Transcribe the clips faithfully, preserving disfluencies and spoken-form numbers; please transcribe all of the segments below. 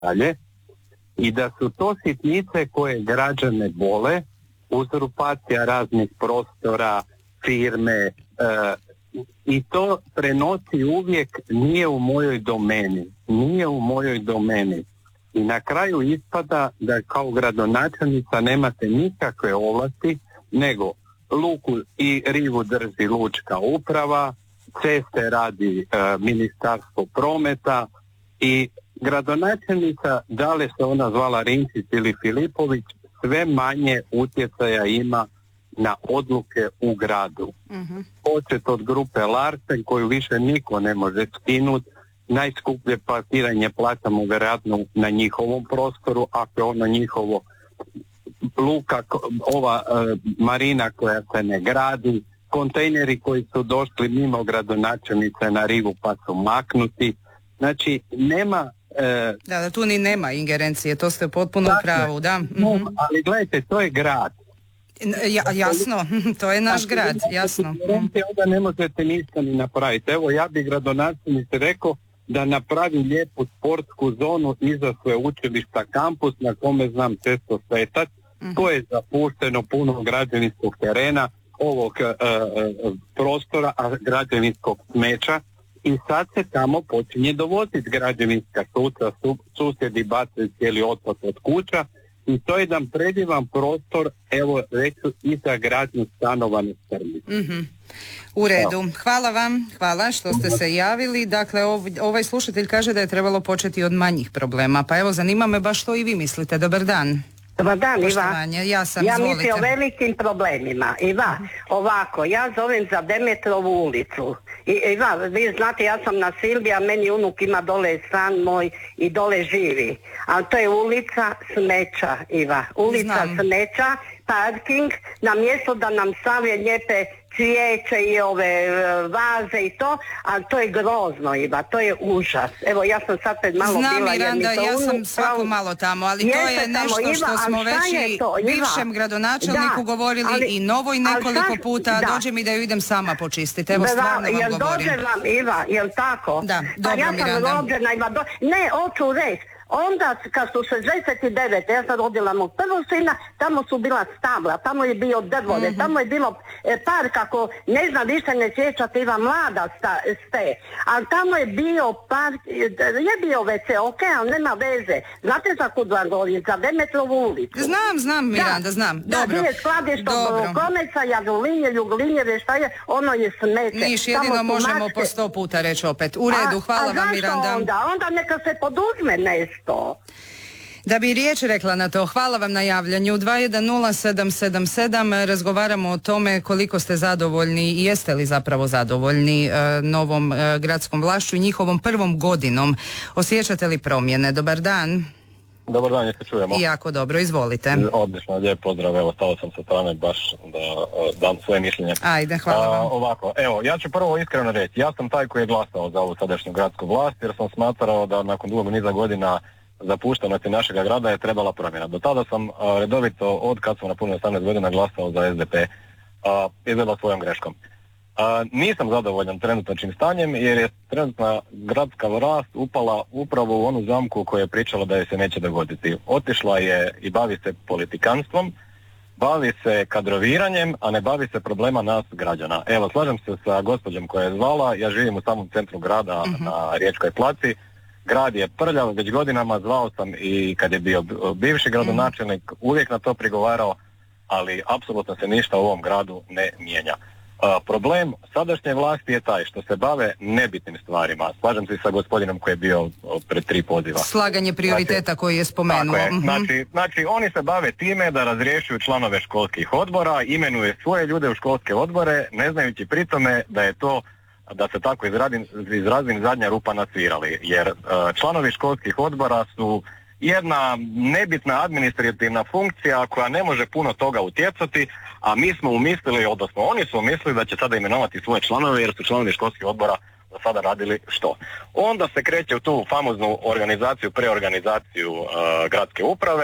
dalje, i da su to sitnice koje građane bole, uzurpacija raznih prostora, firme, e, i to prenosi uvijek nije u mojoj domeni, nije u mojoj domeni. I na kraju ispada da kao gradonačelnica nemate nikakve ovlasti, nego luku i rivu drži lučka uprava, ceste radi e, ministarstvo prometa i gradonačelnica, da li se ona zvala Rinčić ili Filipović, sve manje utjecaja ima na odluke u gradu. Uh-huh. Počet od grupe Larsen koju više niko ne može skinuti, najskuplje parkiranje plaćamo vjerojatno na njihovom prostoru, ako je ono njihovo, luka, ova e, marina koja se ne gradi, kontejneri koji su došli mimo gradonačelnice na rivu pa su maknuti. Znači, nema... E, da, da, tu ni nema ingerencije, to ste potpuno u pravu, da. No, ali gledajte, to je grad. Ja, jasno, to je naš grad, jasno. Onda ne možete ništa ni napraviti. Evo, ja bih gradonačelnici rekao da napravi lijepu sportsku zonu iza sveučilišta kampus na kome znam često svetać. Uh-huh. To je zapušteno, puno građevinskog terena, ovog e, e, prostora, a građevinskog smeća, i sad se tamo počinje dovoziti građevinska suca, su, susjedi bacaju cijeli otpad od kuća i to je jedan predivan prostor, evo reću, i za gradnju stanova na Strmici. Mm-hmm. U redu, hvala vam, hvala što ste se javili. Dakle, ov, ovaj slušatelj kaže da je trebalo početi od manjih problema, pa evo zanima me baš što i vi mislite. Dobar dan. Dobar dan, Iva. Ja sam, ja izvolite. mislim o velikim problemima. Iva, ovako, ja zovem za Demetrovu ulicu. I, Iva, vi znate, ja sam na Silvija, meni unuk ima dole stan moj i dole živi. Ali to je ulica smeća, Iva. Ulica Znam. smeća, parking, na mjesto da nam stave lijepe cvijeće i ove vaze i to, ali to je grozno, Iva, to je užas. Evo, ja sam sad pred malo Znam, bila... Znam, Miranda, ja sam svako prav... malo tamo, ali Jeste to je nešto tamo, Iva, što smo već i bivšem gradonačelniku da, govorili ali, i novoj nekoliko šta, puta, da. Dođe mi da ju idem sama počistiti, evo stvarno vam jel govorim. Jel dođe vam, Iva, jel tako? Da, pa dobro, ja Miranda. sam rođena, Iva, do... ne, hoću reći, onda kad su šezdeset devet ja sam rodila mog prvog sina, tamo su bila stabla, tamo je bio drvore, mm-hmm. tamo je bilo e, park, ako ne znam, više ne sjećate, Iva, mlada sta, ste, ali tamo je bio park, je bio ve ce, ok, ali nema veze. Znate za kud vam govorim, za Demetrovu ulicu? Znam, znam, Miranda, da, znam. Da, dobro. Da, je skladišto Komeca, Jaglinje, Juglinjeve, šta je, ono je smeće. Niš, jedino možemo mačke. Po sto puta reći opet. U redu, hvala a, a vam, Miranda. Onda? Onda neka se poduzme nešto. Da bi riječ rekla na to, hvala vam na javljanju. Dva jedan nula sedam sedam sedam, razgovaramo o tome koliko ste zadovoljni i jeste li zapravo zadovoljni e, novom e, gradskom vlašću i njihovom prvom godinom. Osjećate li promjene? Dobar dan. Dobar dan, jeste čujemo. Jako dobro, izvolite. Odlično, lijep pozdrav, evo stao sam sa strane baš da dam svoje mišljenje. Ajde, hvala vam. A, ovako, evo, ja ću prvo iskreno reći, ja sam taj koji je glasao za ovu sadašnju gradsku vlast, jer sam smatrao da nakon dugog niza godina zapuštenosti našega grada je trebala promjena. Do tada sam a, redovito, od kad sam napunio osamnaest godina, glasao za es de pe, a, izgleda svojom greškom. A, nisam zadovoljan trenutačnim stanjem jer je trenutna gradska vlast upala upravo u onu zamku koja je pričala da je se neće dogoditi. Otišla je i bavi se politikanstvom, bavi se kadroviranjem, a ne bavi se problema nas građana. Evo, slažem se sa gospođom koja je zvala, ja živim u samom centru grada uh-huh. na Riječkoj placi. Grad je prljav, već godinama zvao sam i kad je bio bivši gradonačelnik, uh-huh. uvijek na to prigovarao, ali apsolutno se ništa u ovom gradu ne mijenja. Uh, problem sadašnje vlasti je taj što se bave nebitnim stvarima. Slažem se sa gospodinom koji je bio pred tri poziva. Slaganje prioriteta znači, koji je spomenuo. Je. Znači, znači, oni se bave time da razrješuju članove školskih odbora, imenuje svoje ljude u školske odbore, ne znajući pri tome da je to, da se tako izrazim, izrazim zadnja rupa na svirali. Jer uh, članovi školskih odbora su jedna nebitna administrativna funkcija koja ne može puno toga utjecati, a mi smo umislili, odnosno oni su umislili da će sada imenovati svoje članove jer su članovi školskih odbora do sada radili što. Onda se kreće u tu famoznu organizaciju, preorganizaciju uh, gradske uprave,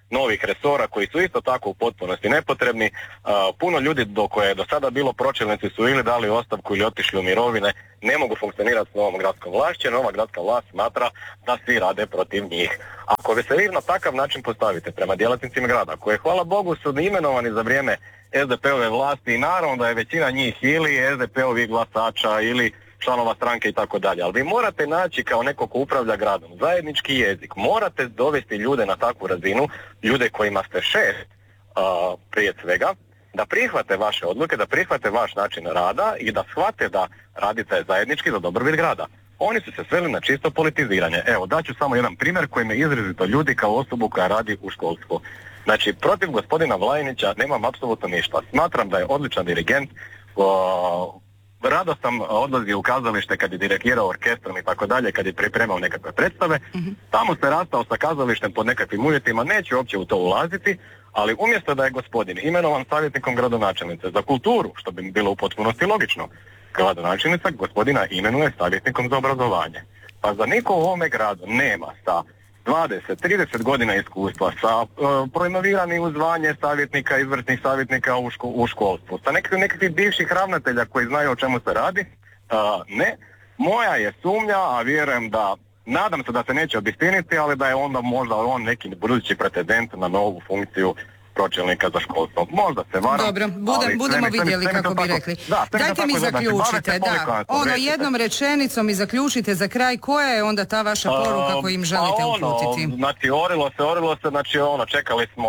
novih resora koji su isto tako u potpunosti nepotrebni. Uh, puno ljudi do koje je do sada bilo pročelnici su ili dali ostavku ili otišli u mirovine, ne mogu funkcionirati s novom gradskom vlašću, jer nova gradska vlast smatra da svi rade protiv njih. Ako vi se vi na takav način postavite prema djelatnicima grada, koje hvala Bogu su imenovani za vrijeme es de pe-ove vlasti i naravno da je većina njih ili es de pe-ovih glasača ili članova stranke i tako dalje, ali vi morate naći kao neko ko upravlja gradom zajednički jezik, morate dovesti ljude na takvu razinu, ljude kojima ste šef uh, prije svega, da prihvate vaše odluke, da prihvate vaš način rada i da shvate da radite zajednički za dobrobit grada. Oni su se sveli na čisto politiziranje. Evo, daću samo jedan primjer koji me izrazito ljudi kao osobu koja radi u školstvu. Znači, protiv gospodina Vlajinića nemam apsolutno ništa. Smatram da je odličan dirigent. Uh, rado sam odlazio u kazalište kad je dirigirao orkestrom i tako dalje, kad je pripremao nekakve predstave. Mm-hmm. Tamo se rastao sa kazalištem pod nekakvim uvjetima, neću uopće u to ulaziti, ali umjesto da je gospodin imenovan savjetnikom gradonačelnice za kulturu, što bi bilo u potpunosti logično, gradonačelnica gospodina imenuje savjetnikom za obrazovanje. Pa za niko u ovome gradu nema sa dvadeset trideset godina iskustva, sa uh, promovirani u zvanje savjetnika, izvršnih savjetnika u, ško, u školstvu, sa nekakvih nekakvih bivših ravnatelja koji znaju o čemu se radi, uh, ne. Moja je sumnja, a vjerujem da, nadam se da se neće obistiniti, ali da je onda možda on neki budući pretendent na novu funkciju pročelnika za školstvo. Možda se varam. Dobro, budem, budemo vidjeli sve mi, kako bi rekli. Da, Dajte mi zaključite, da, ono jednom rečenicom i zaključite za kraj, koja je onda ta vaša poruka koju im želite uh, ono, uputiti? Znači, orilo se, orilo se, znači ono, čekali smo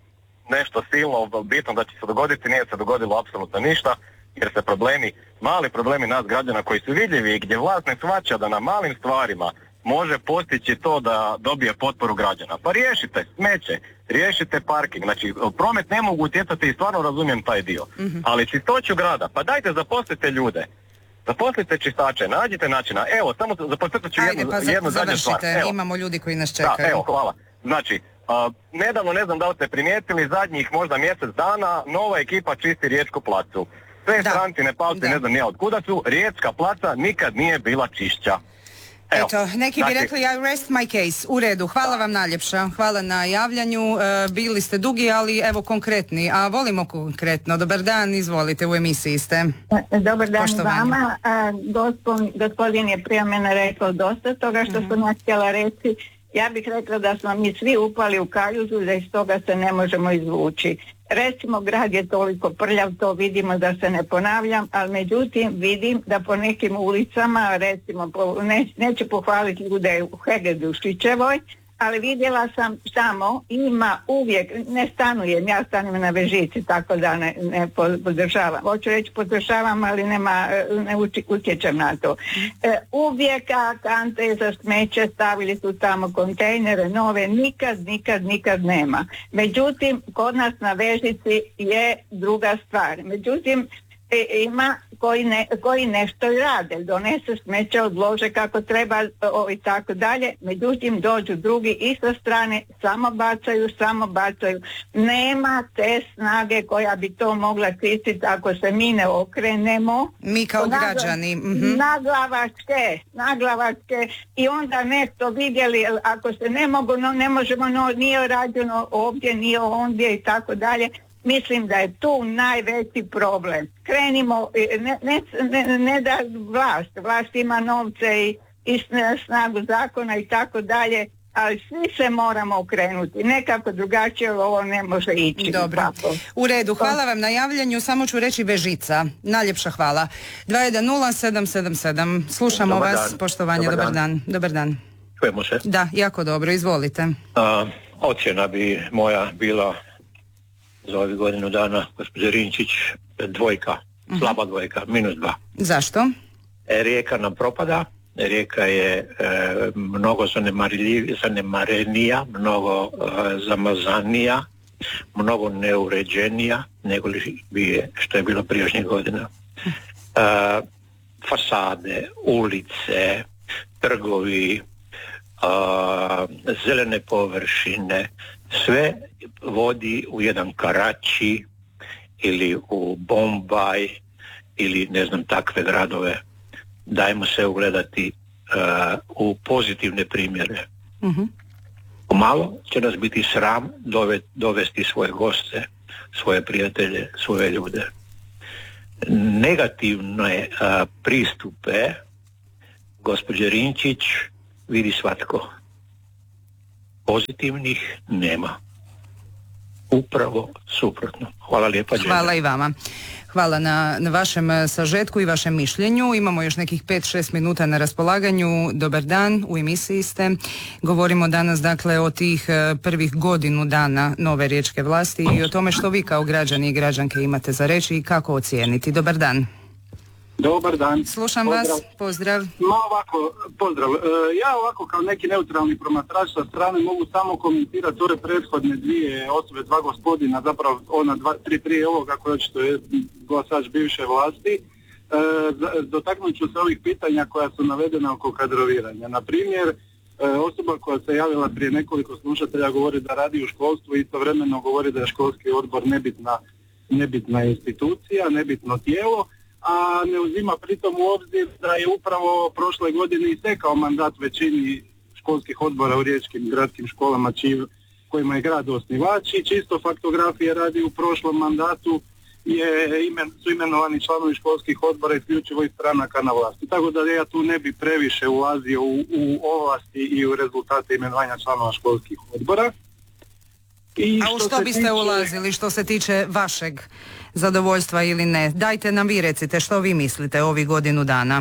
nešto silno, bitno da će se dogoditi, nije se dogodilo apsolutno ništa, jer se problemi, mali problemi nas građana koji su vidljivi i gdje vlast ne shvaća da na malim stvarima može postići to da dobije potporu građana. Pa riješite smeće, riješite parking, znači promet ne mogu utjecati i stvarno razumijem taj dio. Mm-hmm. Ali čistoću grada, pa dajte zaposlite ljude, zaposlite čistače, nađite načina. Evo, samo zaposlite ću jednu, pa za, jednu zadnju stvar. Evo. Imamo ljudi koji nas čekaju. Da, evo, hvala. Znači, uh, nedavno, ne znam da li ste primijetili, zadnjih možda mjesec dana, nova ekipa čisti Riječku placu. Sve da. Stranci, Nepalci, da. Ne znam nija od kuda su, Riječka placa nikad nije bila čišća. Evo, Eto, neki znači, bi rekli I rest my case. U redu, hvala vam najljepša. Hvala na javljanju. E, bili ste dugi, ali evo konkretni. A volimo konkretno. Dobar dan, izvolite, u emisiji ste. Dobar dan vama. Gospodin, gospodin je prije mene rekao dosta toga što mm-hmm. sam ja htjela reći. Ja bih rekla da smo mi svi upali u kaljuzu, da iz toga se ne možemo izvući. Recimo, grad je toliko prljav, to vidimo, da se ne ponavljam, ali međutim vidim da po nekim ulicama, recimo, po, ne, neću pohvaliti ljude u Hegedušićevoj, ali vidjela sam tamo ima uvijek, ne stanujem, ja stanujem na Vežici, tako da ne, ne podržavam. Hoću reći podržavam, ali nema, ne uči, utječem na to. E, uvijek kante za smeće stavili su tamo kontejnere nove, nikad, nikad, nikad nema. Međutim, kod nas na Vežici je druga stvar. Međutim, E, ima koji, ne, koji nešto rade, donese smeće, odlože kako treba o, i tako dalje, međutim dođu drugi i sa strane, samo bacaju, samo bacaju. Nema te snage koja bi to mogla čistiti ako se mi ne okrenemo. Mi kao nagla, građani. Mm-hmm. Naglavačke, naglavačke i onda nešto vidjeli, ako se ne mogu, no, ne možemo, no, nije rađeno ovdje, nije ondje i tako dalje. Mislim da je tu najveći problem. Krenimo, ne, ne, ne, ne da vlast, vlast ima novce i, i snagu zakona i tako dalje, ali svi se moramo okrenuti. Nekako drugačije ovo ne može ići. Dobro, u redu. Hvala vam na javljanju, samo ću reći Vežica. Najljepša hvala. dva jedan nula sedam sedam sedam. Slušamo dobar vas, dan. Poštovanje, dobar, dobar dan. dan. Dobar dan. Čujemo se? Da, jako dobro, izvolite. Uh, ocjena bi moja bila za ovih godinu dana, gospođe Rinčić, dvojka, uh-huh. slaba dvojka, minus dva. Zašto? E, Rijeka nam propada, Rijeka je e, mnogo zanemarenija, mnogo e, zamazanija, mnogo neuređenija nego li bi što je bilo prijašnjih godina. E, fasade, ulice, trgovi, a, zelene površine, sve vodi u jedan Karači ili u Bombaj ili ne znam takve gradove. Dajmo se ugledati uh, u pozitivne primjere. Uh-huh. Pomalo će nas biti sram dove, dovesti svoje goste, svoje prijatelje, svoje ljude. Negativne a, pristupe gospođe Rinčić vidi svatko. Pozitivnih nema. Upravo suprotno. Hvala lijepa. Hvala i vama. Hvala na, na vašem sažetku i vašem mišljenju. Imamo još nekih pet šest minuta na raspolaganju. Dobar dan, u emisiji ste. Govorimo danas dakle o tih prvih godinu dana nove riječke vlasti i o tome što vi kao građani i građanke imate za reći i kako ocijeniti. Dobar dan. Dobar dan. Slušam pozdrav. vas, pozdrav. Ma ovako, pozdrav. E, ja ovako kao neki neutralni promatrač sa strane mogu samo komentirati ove prethodne dvije osobe, dva gospodina, zapravo ona dva, tri prije ovoga koja očito je glasač bivše vlasti. E, dotaknut ću se ovih pitanja koja su navedena oko kadroviranja. Na primjer, e, osoba koja se javila prije nekoliko slušatelja govori da radi u školstvu i istovremeno govori da je školski odbor nebitna, nebitna institucija, nebitno tijelo, a ne uzima pritom u obzir da je upravo prošle godine istekao mandat većini školskih odbora u riječkim gradskim školama čiji, kojima je grad osnivač i čisto faktografije radi u prošlom mandatu je imen, su imenovani članovi školskih odbora isključivo iz stranaka na vlasti. Tako da ja tu ne bi previše ulazio u, u ovlasti i u rezultate imenovanja članova školskih odbora. I a u što biste tiče... ulazili što se tiče vašeg zadovoljstva ili ne? Dajte nam vi recite što vi mislite ovih godinu dana.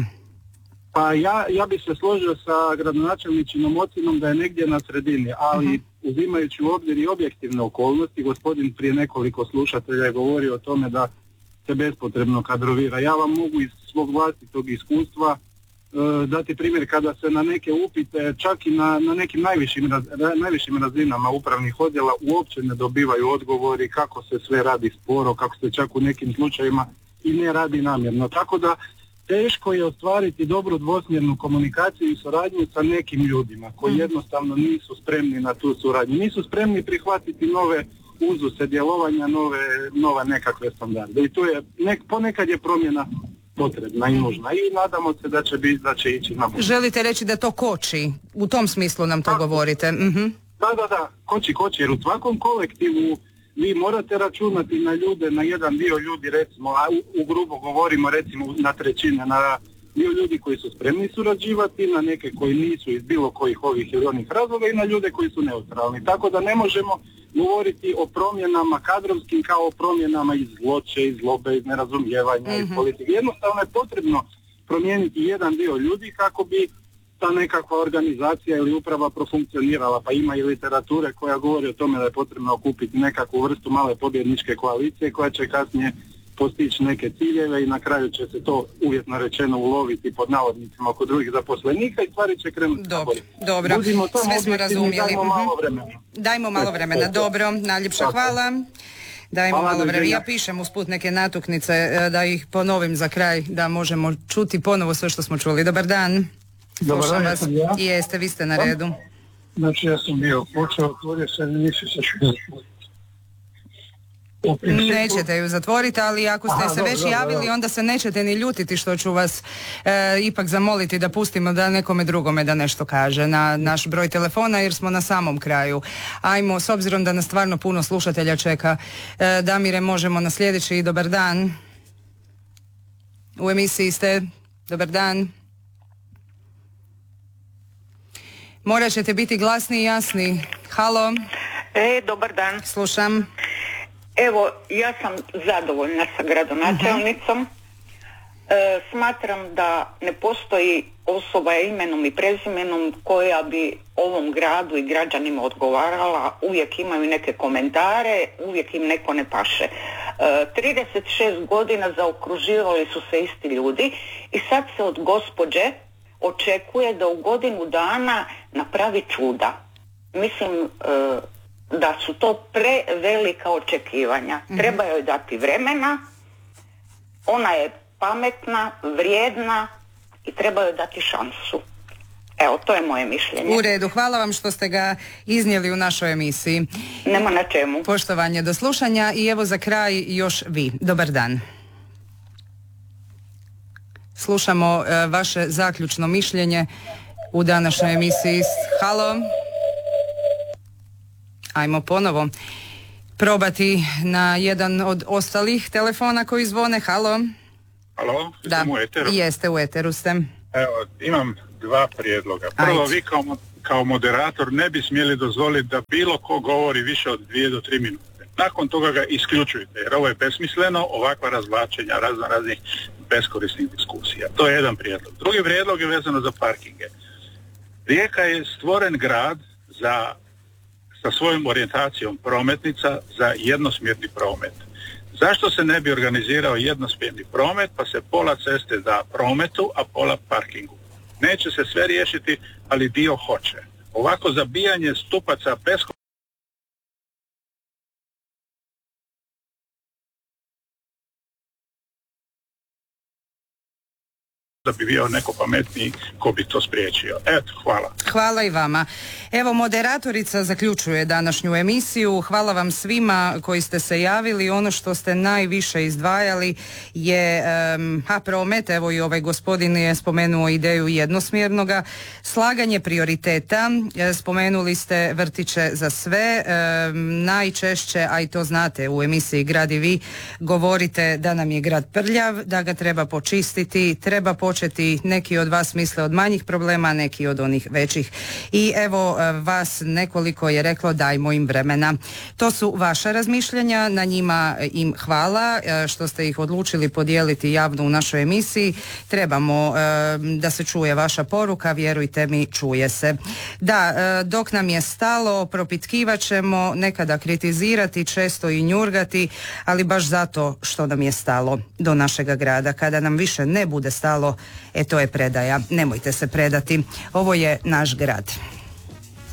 Pa ja, ja bih se složio sa gradonačelničinom ocjenom da je negdje na sredini, ali uh-huh. uzimajući u obzir i objektivne okolnosti, gospodin prije nekoliko slušatelja je govorio o tome da se bespotrebno kadrovira. Ja vam mogu iz svog vlastitog iskustva dati primjer kada se na neke upite, čak i na, na nekim najvišim, raz, najvišim razinama upravnih odjela uopće ne dobivaju odgovori kako se sve radi sporo, kako se čak u nekim slučajevima i ne radi namjerno. Tako da teško je ostvariti dobru dvosmjernu komunikaciju i suradnju sa nekim ljudima koji jednostavno nisu spremni na tu suradnju. Nisu spremni prihvatiti nove uzuse djelovanja, nove, nove nekakve standarde. I tu je, nek, ponekad je promjena potrebna i nužna i nadamo se da će, biti, da će ići na bolje. Želite reći da to koči? U tom smislu nam to da, govorite? Uh-huh. Da, da, da, koči, koči, jer u svakom kolektivu vi morate računati na ljude, na jedan dio ljudi recimo, a u, u grubo govorimo recimo na trećine, na dio ljudi koji su spremni surađivati, na neke koji nisu iz bilo kojih ovih ili onih razloga i na ljude koji su neutralni. Tako da ne možemo govoriti o promjenama kadrovskim kao o promjenama iz zloće, iz zlobe, iz nerazumijevanja, mm-hmm. iz politike. Jednostavno je potrebno promijeniti jedan dio ljudi kako bi ta nekakva organizacija ili uprava profunkcionirala. Pa ima i literature koja govori o tome da je potrebno okupiti nekakvu vrstu male pobjedničke koalicije koja će kasnije postići neke ciljeve i na kraju će se to uvjetno rečeno uloviti pod navodnicima oko drugih zaposlenika i stvari će krenuti. Dobro, dobro. Sve smo razumjeli. Dajmo malo vremena. Dajmo malo vremena, dobro, najljepša hvala. Dajmo hvala malo vremena. Ja pišem usput neke natuknice da ih ponovim za kraj, da možemo čuti ponovo sve što smo čuli. Dobar dan. Dobar dan, vas. Ja. Jeste, vi ste na redu. Znači ja sam bio počeo, otvorio se, nisam se čuo. Nećete ju zatvoriti, ali ako ste Aha, se dobro, već javili, dobro. onda se nećete ni ljutiti što ću vas e, ipak zamoliti da pustimo da nekome drugome da nešto kaže na naš broj telefona jer smo na samom kraju. Ajmo, s obzirom da nas stvarno puno slušatelja čeka, e, Damire, možemo na sljedeći. Dobar dan. U emisiji ste. Dobar dan. Morat ćete biti glasni i jasni. Halo. E, dobar dan. Slušam. Evo, ja sam zadovoljna sa gradonačelnicom. Uh-huh. E, smatram da ne postoji osoba imenom i prezimenom koja bi ovom gradu i građanima odgovarala. Uvijek imaju neke komentare, uvijek im neko ne paše. E, trideset šest godina zaokruživali su se isti ljudi i sad se od gospođe očekuje da u godinu dana napravi čuda. Mislim... E, da su to prevelika očekivanja. Mm-hmm. Treba joj dati vremena, ona je pametna, vrijedna i treba joj dati šansu. Evo, to je moje mišljenje. U redu, hvala vam što ste ga iznijeli u našoj emisiji. Nema na čemu. Poštovanje, do slušanja i evo za kraj još vi. Dobar dan. Slušamo uh, vaše zaključno mišljenje u današnjoj emisiji. Halo. Ajmo ponovo probati na jedan od ostalih telefona koji zvone. Halo? Halo, da, u eteru? Jeste, u eteru ste. Evo, imam dva prijedloga. Prvo, Ajde. vi kao, kao moderator ne bi smjeli dozvoliti da bilo ko govori više od dvije do tri minute. Nakon toga ga isključujte, jer ovo je besmisleno, ovakva razvlačenja razno raznih beskorisnih diskusija. To je jedan prijedlog. Drugi prijedlog je vezano za parkinge. Rijeka je stvoren grad za, sa svojom orijentacijom prometnica za jednosmjerni promet. Zašto se ne bi organizirao jednosmjerni promet, pa se pola ceste da prometu, a pola parkingu? Neće se sve riješiti, ali dio hoće. Ovako zabijanje stupaca beskorisnih da bi bio neko pametniji ko bi to spriječio. Eto, hvala. Hvala i vama. Evo, moderatorica zaključuje današnju emisiju. Hvala vam svima koji ste se javili. Ono što ste najviše izdvajali je um, a promet, evo i ovaj gospodin je spomenuo ideju jednosmjernoga, slaganje prioriteta, spomenuli ste vrtiće za sve, um, najčešće, a i to znate u emisiji Grad i vi, govorite da nam je grad prljav, da ga treba počistiti, treba početi, neki od vas misle od manjih problema, neki od onih većih. I evo, vas nekoliko je reklo dajmo im vremena. To su vaša razmišljanja, na njima im hvala što ste ih odlučili podijeliti javno u našoj emisiji. Trebamo da se čuje vaša poruka, vjerujte mi, čuje se. Da, dok nam je stalo, propitkivat ćemo, nekada kritizirati, često i njurgati, ali baš zato što nam je stalo do našega grada. Kada nam više ne bude stalo, e to je predaja. Nemojte se predati. Ovo je naš grad.